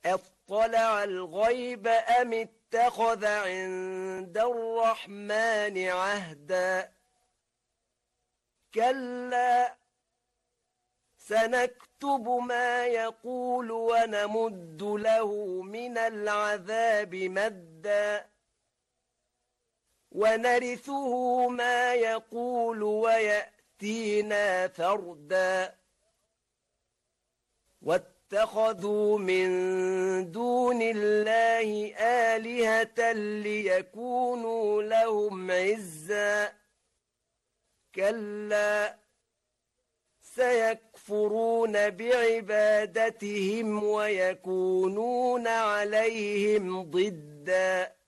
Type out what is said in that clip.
أطلع الغيب أم اتخذ عند الرحمن عهدا كلا سنكتب ما يقول ونمد له من العذاب مدا ونرثه ما يقول ويأتينا فردا واتخذوا من دون الله آلهة ليكونوا لهم عزا كلا سيكفرون بعبادتهم ويكونون عليهم ضدا